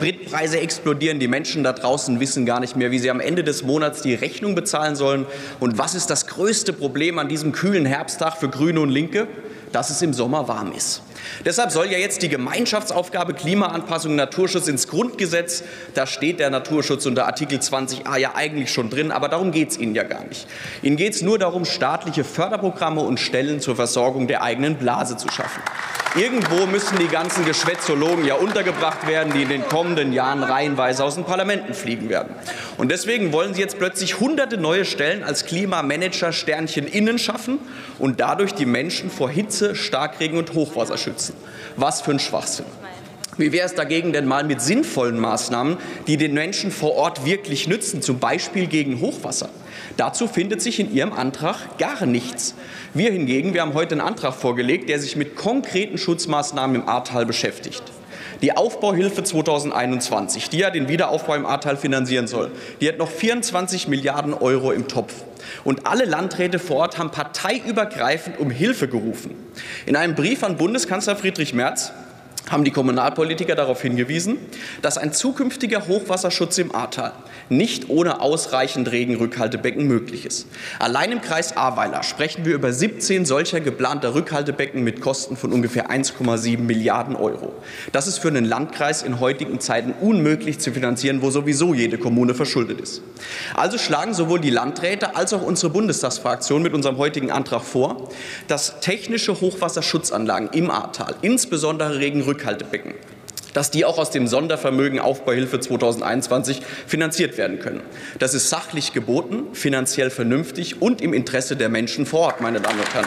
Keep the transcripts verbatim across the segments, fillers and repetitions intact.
Spritpreise explodieren, die Menschen da draußen wissen gar nicht mehr, wie sie am Ende des Monats die Rechnung bezahlen sollen. Und was ist das größte Problem an diesem kühlen Herbsttag für Grüne und Linke? Dass es im Sommer warm ist. Deshalb soll ja jetzt die Gemeinschaftsaufgabe Klimaanpassung, Naturschutz ins Grundgesetz. Da steht der Naturschutz unter Artikel zwanzig a ja eigentlich schon drin, aber darum geht es Ihnen ja gar nicht. Ihnen geht es nur darum, staatliche Förderprogramme und Stellen zur Versorgung der eigenen Blase zu schaffen. Irgendwo müssen die ganzen Geschwätzologen ja untergebracht werden, die in den kommenden Jahren reihenweise aus den Parlamenten fliegen werden. Und deswegen wollen Sie jetzt plötzlich hunderte neue Stellen als Klimamanager Sternchen innen schaffen und dadurch die Menschen vor Hitze, Starkregen und Hochwasser schützen. Was für ein Schwachsinn. Wie wäre es dagegen denn mal mit sinnvollen Maßnahmen, die den Menschen vor Ort wirklich nützen, zum Beispiel gegen Hochwasser? Dazu findet sich in Ihrem Antrag gar nichts. Wir hingegen, wir haben heute einen Antrag vorgelegt, der sich mit konkreten Schutzmaßnahmen im Ahrtal beschäftigt. Die Aufbauhilfe zweitausendeinundzwanzig, die ja den Wiederaufbau im Ahrtal finanzieren soll, die hat noch vierundzwanzig Milliarden Euro im Topf. Und alle Landräte vor Ort haben parteiübergreifend um Hilfe gerufen. In einem Brief an Bundeskanzler Friedrich Merz haben die Kommunalpolitiker darauf hingewiesen, dass ein zukünftiger Hochwasserschutz im Ahrtal nicht ohne ausreichend Regenrückhaltebecken möglich ist. Allein im Kreis Ahrweiler sprechen wir über siebzehn solcher geplanter Rückhaltebecken mit Kosten von ungefähr eins Komma sieben Milliarden Euro. Das ist für einen Landkreis in heutigen Zeiten unmöglich zu finanzieren, wo sowieso jede Kommune verschuldet ist. Also schlagen sowohl die Landräte als auch unsere Bundestagsfraktion mit unserem heutigen Antrag vor, dass technische Hochwasserschutzanlagen im Ahrtal, insbesondere Regenrückhaltebecken, Rückhaltebecken, dass die auch aus dem Sondervermögen Aufbauhilfe zweitausendeinundzwanzig finanziert werden können. Das ist sachlich geboten, finanziell vernünftig und im Interesse der Menschen vor Ort, meine Damen und Herren.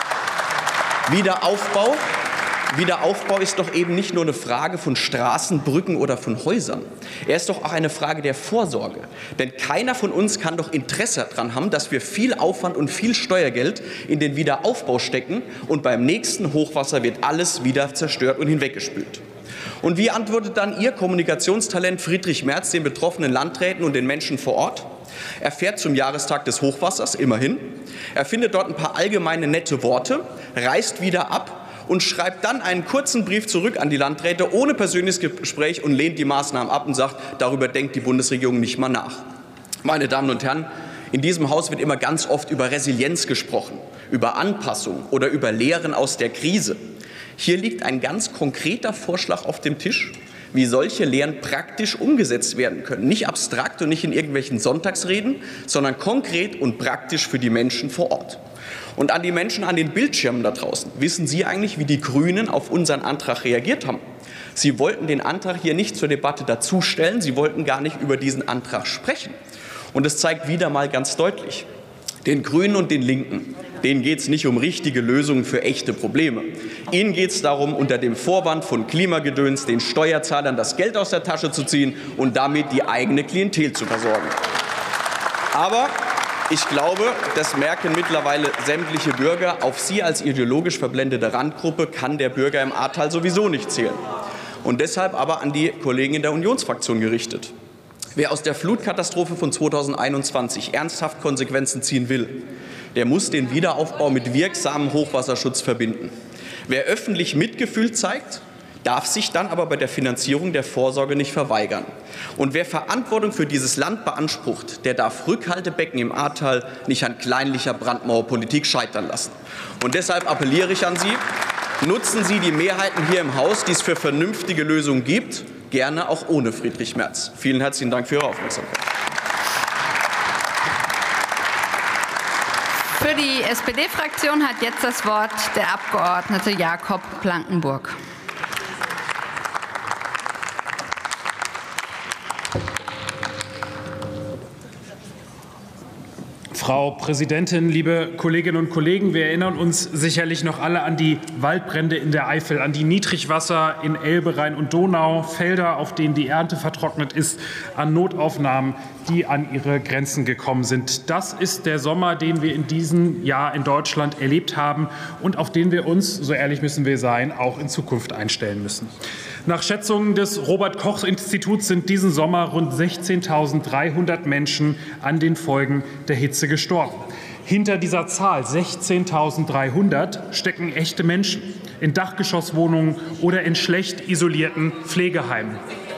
Wiederaufbau, Wiederaufbau ist doch eben nicht nur eine Frage von Straßen, Brücken oder von Häusern. Er ist doch auch eine Frage der Vorsorge. Denn keiner von uns kann doch Interesse daran haben, dass wir viel Aufwand und viel Steuergeld in den Wiederaufbau stecken und beim nächsten Hochwasser wird alles wieder zerstört und hinweggespült. Und wie antwortet dann Ihr Kommunikationstalent Friedrich Merz den betroffenen Landräten und den Menschen vor Ort? Er fährt zum Jahrestag des Hochwassers, immerhin. Er findet dort ein paar allgemeine nette Worte, reist wieder ab und schreibt dann einen kurzen Brief zurück an die Landräte ohne persönliches Gespräch und lehnt die Maßnahmen ab und sagt, darüber denkt die Bundesregierung nicht mal nach. Meine Damen und Herren, in diesem Haus wird immer ganz oft über Resilienz gesprochen, über Anpassung oder über Lehren aus der Krise. Hier liegt ein ganz konkreter Vorschlag auf dem Tisch, wie solche Lehren praktisch umgesetzt werden können. Nicht abstrakt und nicht in irgendwelchen Sonntagsreden, sondern konkret und praktisch für die Menschen vor Ort. Und an die Menschen an den Bildschirmen da draußen. Wissen Sie eigentlich, wie die Grünen auf unseren Antrag reagiert haben? Sie wollten den Antrag hier nicht zur Debatte dazustellen. Sie wollten gar nicht über diesen Antrag sprechen. Und das zeigt wieder mal ganz deutlich, den Grünen und den Linken, denen geht es nicht um richtige Lösungen für echte Probleme. Ihnen geht es darum, unter dem Vorwand von Klimagedöns den Steuerzahlern das Geld aus der Tasche zu ziehen und damit die eigene Klientel zu versorgen. Aber ich glaube, das merken mittlerweile sämtliche Bürger. Auf Sie als ideologisch verblendete Randgruppe kann der Bürger im Ahrtal sowieso nicht zählen. Und deshalb aber an die Kollegen in der Unionsfraktion gerichtet. Wer aus der Flutkatastrophe von zweitausendeinundzwanzig ernsthaft Konsequenzen ziehen will, der muss den Wiederaufbau mit wirksamem Hochwasserschutz verbinden. Wer öffentlich Mitgefühl zeigt, darf sich dann aber bei der Finanzierung der Vorsorge nicht verweigern. Und wer Verantwortung für dieses Land beansprucht, der darf Rückhaltebecken im Ahrtal nicht an kleinlicher Brandmauerpolitik scheitern lassen. Und deshalb appelliere ich an Sie, nutzen Sie die Mehrheiten hier im Haus, die es für vernünftige Lösungen gibt, gerne auch ohne Friedrich Merz. Vielen herzlichen Dank für Ihre Aufmerksamkeit. Für die S P D-Fraktion hat jetzt das Wort der Abgeordnete Jakob Blankenburg. Frau Präsidentin, liebe Kolleginnen und Kollegen! Wir erinnern uns sicherlich noch alle an die Waldbrände in der Eifel, an die Niedrigwasser in Elbe, Rhein und Donau, Felder, auf denen die Ernte vertrocknet ist, an Notaufnahmen, die an ihre Grenzen gekommen sind. Das ist der Sommer, den wir in diesem Jahr in Deutschland erlebt haben und auf den wir uns, so ehrlich müssen wir sein, auch in Zukunft einstellen müssen. Nach Schätzungen des Robert-Koch-Instituts sind diesen Sommer rund sechzehntausenddreihundert Menschen an den Folgen der Hitze gestorben. Hinter dieser Zahl sechzehntausenddreihundert stecken echte Menschen in Dachgeschosswohnungen oder in schlecht isolierten Pflegeheimen.